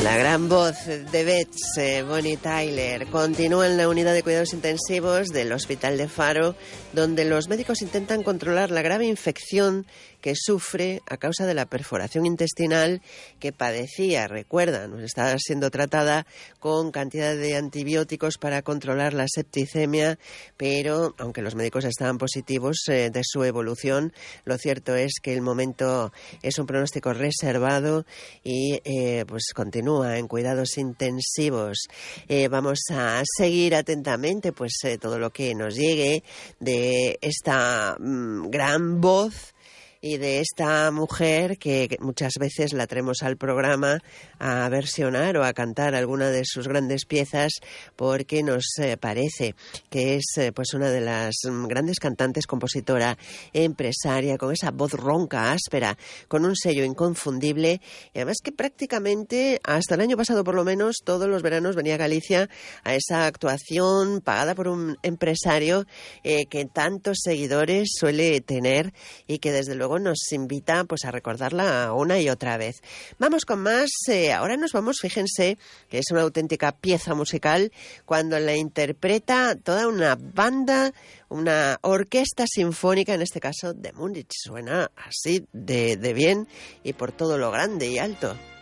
La gran voz de Bets, Bonnie Tyler, continúa en la unidad de cuidados intensivos del Hospital de Faro, donde los médicos intentan controlar la grave infección que sufre a causa de la perforación intestinal que padecía. Recuerdan, estaba siendo tratada con cantidad de antibióticos para controlar la septicemia, pero aunque los médicos estaban positivos de su evolución, lo cierto es que el momento es un pronóstico reservado y pues continúa en cuidados intensivos. Vamos a seguir atentamente pues todo lo que nos llegue de esta gran voz y de esta mujer que muchas veces la traemos al programa a versionar o a cantar alguna de sus grandes piezas, porque nos parece que es pues una de las grandes cantantes, compositora, empresaria, con esa voz ronca, áspera, con un sello inconfundible, y además que prácticamente hasta el año pasado por lo menos todos los veranos venía a Galicia a esa actuación pagada por un empresario que tantos seguidores suele tener y que desde luego nos invita pues a recordarla una y otra vez. Vamos con más. Ahora nos vamos, fíjense, que es una auténtica pieza musical cuando la interpreta toda una banda, una orquesta sinfónica, en este caso de Múnich. Suena así de bien y por todo lo grande y alto.